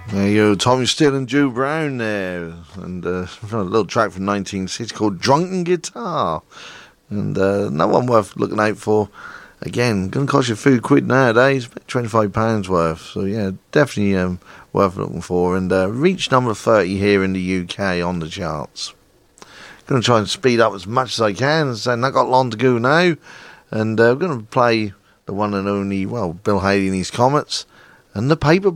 There you go, Tommy Steele and Drew Brown there, and a little track from 1960 called Drunken Guitar, and another one worth looking out for. Again, going to cost you a few quid nowadays, about £25 worth, so yeah, definitely worth looking for, and reached number 30 here in the UK on the charts. Going to try and speed up as much as I can, and I've got long to go now, and we're going to play the one and only, well, Bill Haley and his Comets, and the Paper